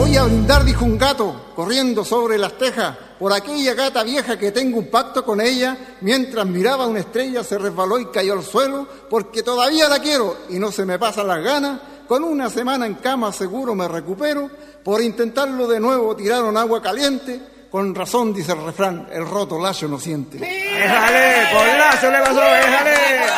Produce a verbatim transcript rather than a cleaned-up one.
voy a brindar, dijo un gato, corriendo sobre las tejas, por aquella gata vieja que tengo un pacto con ella. Mientras miraba una estrella se resbaló y cayó al suelo, porque todavía la quiero y no se me pasan las ganas. Con una semana en cama seguro me recupero. Por intentarlo de nuevo tiraron agua caliente. Con razón dice el refrán, el roto lazo no siente. ¡Déjale! ¡Con lazo le pasó! ¡Déjale!